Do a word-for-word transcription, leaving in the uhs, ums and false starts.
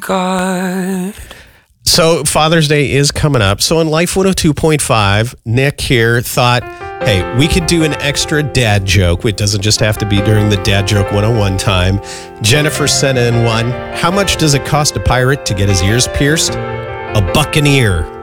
God. So Father's Day is coming up. So in Life one oh two point five, Nick here thought, hey, we could do an extra dad joke. It doesn't just have to be during the Dad Joke one oh one time. Jennifer sent in one. How much does it cost a pirate to get his ears pierced? A buccaneer.